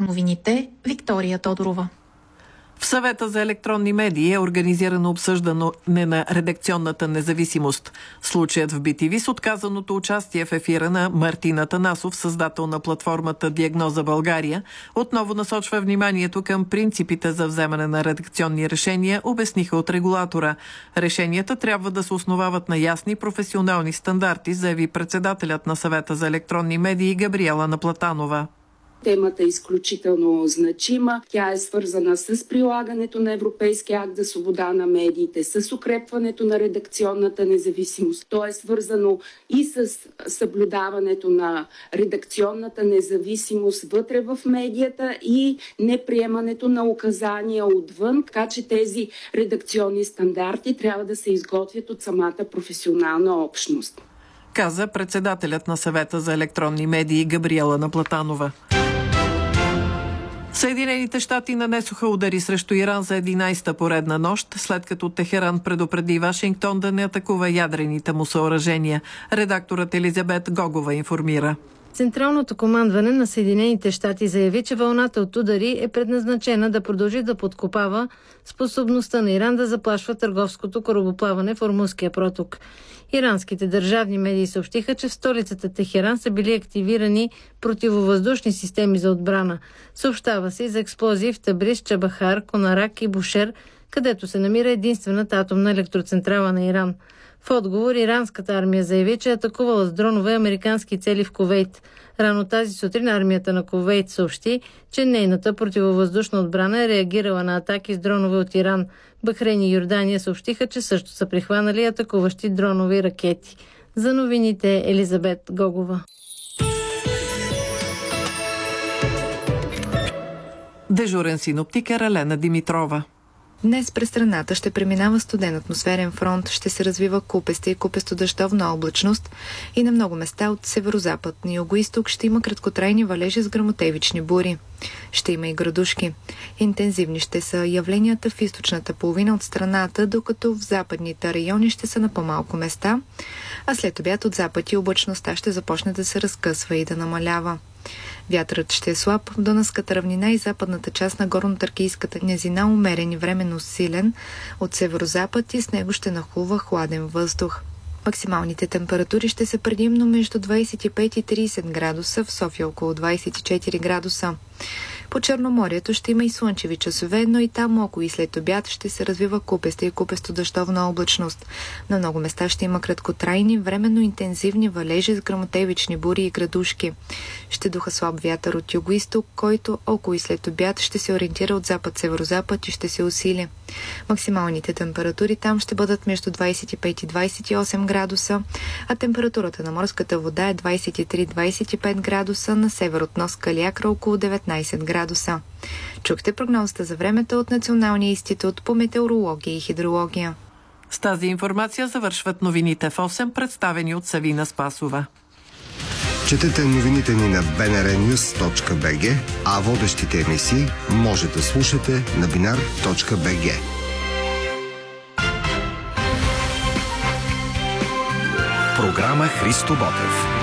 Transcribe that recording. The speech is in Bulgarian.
новините Виктория Тодорова. В Съвета за електронни медии е организирано обсъждане на редакционната независимост. Случаят в BTV с отказаното участие в ефира на Мартин Атанасов, създател на платформата Диагноза България, отново насочва вниманието към принципите за вземане на редакционни решения, обясниха от регулатора. Решенията трябва да се основават на ясни професионални стандарти, заяви председателят на Съвета за електронни медии Габриела Наплатанова. Темата е изключително значима. Тя е свързана с прилагането на Европейския акт за свобода на медиите, с укрепването на редакционната независимост. То е свързано и с съблюдаването на редакционната независимост вътре в медията и неприемането на указания отвън, така че тези редакционни стандарти трябва да се изготвят от самата професионална общност, каза председателят на Съвета за електронни медии Габриела Наплатанова. Съединените щати нанесоха удари срещу Иран за 11-та поредна нощ, след като Техеран предупреди Вашингтон да не атакува ядрените му съоръжения. Редакторът Елизабет Гогова информира. Централното командване на Съединените щати заяви, че вълната от удари е предназначена да продължи да подкопава способността на Иран да заплашва търговското корабоплаване в Ормузския проток. Иранските държавни медии съобщиха, че в столицата Техеран са били активирани противовъздушни системи за отбрана. Съобщава се и за експлозии в Табриз, Чабахар, Конарак и Бушер, където се намира единствената атомна електроцентрала на Иран. В отговор иранската армия заяви, че е атакувала с дронове американски цели в Кувейт. Рано тази сутрин армията на Кувейт съобщи, че нейната противовъздушна отбрана е реагирала на атаки с дронове от Иран. Бахрейн и Йордания съобщиха, че също са прихванали атакуващи дронови ракети. За новините Елизабет Гогова. Дежурен синоптик е Ралена Димитрова. Днес през страната ще преминава студен атмосферен фронт, ще се развива купеста и купесто-дъждовна облачност и на много места от северозапад и югоизток ще има краткотрайни валежи с гръмотевични бури. Ще има и градушки. Интензивни ще са явленията в източната половина от страната, докато в западните райони ще са на по-малко места, а след обяд от запад и облачността ще започне да се разкъсва и да намалява. Вятърът ще е слаб, в Дунавската равнина и западната част на горно-тракийската низина умерен и временно силен от северозапад и с него ще нахлува хладен въздух. Максималните температури ще са предимно между 25 и 30 градуса, в София около 24 градуса. По Черноморието ще има и слънчеви часове, но и там около и след обяд ще се развива купеста и купесто-дъждовна облачност. На много места ще има краткотрайни, временно интензивни валежи с гръмотевични бури и градушки. Ще духа слаб вятър от юго-изток, който около и след обяд ще се ориентира от запад-северозапад и ще се усили. Максималните температури там ще бъдат между 25 и 28 градуса, а температурата на морската вода е 23-25 градуса, на север от нос Калиакра около 19 градуса. Чухте прогнозата за времето от Националния институт по метеорология и хидрология. С тази информация завършват новините в 8, представени от Савина Спасова. Четете новините ни на bnrnews.bg, а водещите емисии може да слушате на binar.bg. Програма Христо Ботев.